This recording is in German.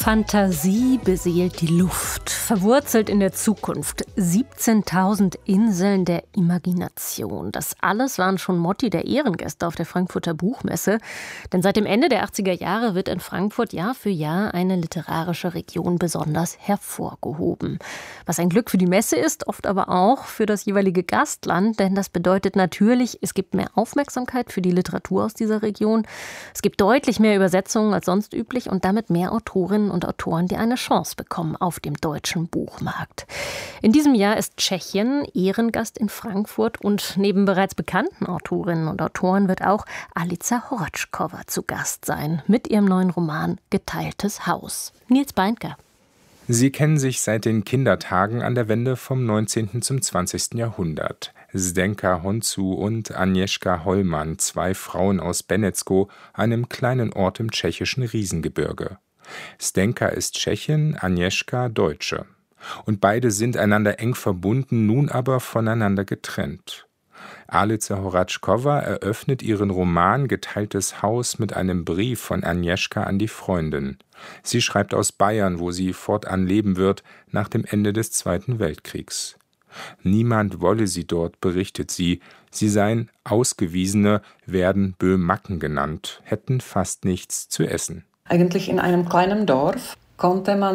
Fantasie beseelt die Luft, verwurzelt in der Zukunft. 17.000 Inseln der Imagination. Das alles waren schon Motti der Ehrengäste auf der Frankfurter Buchmesse. Denn seit dem Ende der 80er Jahre wird in Frankfurt Jahr für Jahr eine literarische Region besonders hervorgehoben. Was ein Glück für die Messe ist, oft aber auch für das jeweilige Gastland. Denn das bedeutet natürlich, es gibt mehr Aufmerksamkeit für die Literatur aus dieser Region. Es gibt deutlich mehr Übersetzungen als sonst üblich und damit mehr Autorinnen und Autoren, die eine Chance bekommen auf dem deutschen Buchmarkt. In diesem Jahr ist Tschechien Ehrengast in Frankfurt und neben bereits bekannten Autorinnen und Autoren wird auch Alica Horačková zu Gast sein mit ihrem neuen Roman Geteiltes Haus. Nils Beindker. Sie kennen sich seit den Kindertagen an der Wende vom 19. zum 20. Jahrhundert. Zdenka Honzu und Agnieszka Hollmann, zwei Frauen aus Benecko, einem kleinen Ort im tschechischen Riesengebirge. Zdenka ist Tschechin, Agnieszka Deutsche. Und beide sind einander eng verbunden, nun aber voneinander getrennt. Alica Horačková eröffnet ihren Roman Geteiltes Haus mit einem Brief von Agnieszka an die Freundin. Sie schreibt aus Bayern, wo sie fortan leben wird, nach dem Ende des Zweiten Weltkriegs. Niemand wolle sie dort, berichtet sie. Sie seien Ausgewiesene, werden Böhmacken genannt, hätten fast nichts zu essen. Eigentlich in einem kleinen Dorf konnte man